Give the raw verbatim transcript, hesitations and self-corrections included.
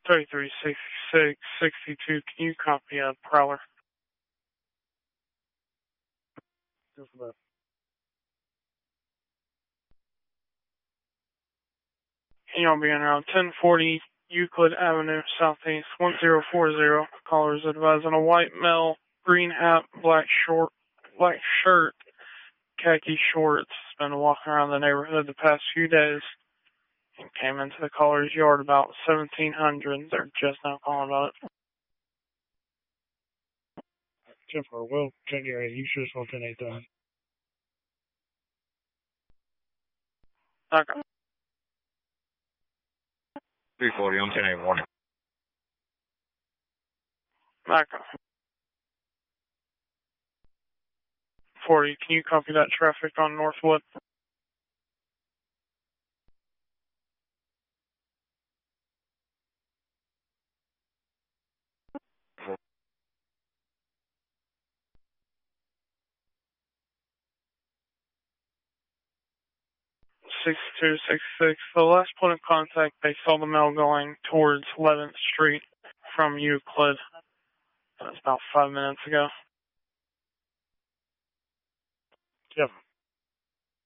thirty-three sixty-six sixty-two, can you copy a Prowler? Just about. And you'll be in around ten forty Euclid Avenue, Southeast, one zero four zero. Callers advising a white male, green hat, black short, black shirt, khaki shorts. Has been walking around the neighborhood the past few days and came into the caller's yard about seventeen hundred. They're just now calling about it. ten four, well, check your area. You should have told ten eight thousand. Okay. three forty on ten eight one. Back up. forty, can you copy that traffic on Northwood? sixty-two sixty-six. The last point of contact, they saw the male going towards eleventh Street from Euclid. That was about five minutes ago. Yep.